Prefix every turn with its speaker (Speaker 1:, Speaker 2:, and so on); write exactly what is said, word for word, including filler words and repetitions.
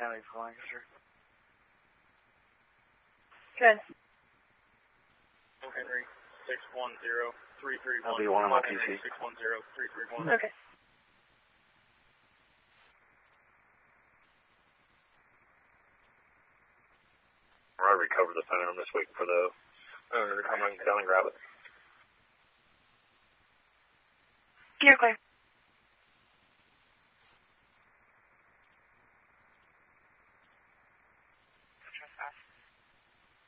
Speaker 1: County for Lancaster.
Speaker 2: Good.
Speaker 3: Henry, six one zero, three three one.
Speaker 1: That'll be one of my P C.
Speaker 3: six one zero, three three one.
Speaker 2: Okay.
Speaker 4: I recovered the phone. I'm just waiting for the owner to come and down and grab it.
Speaker 2: You're clear.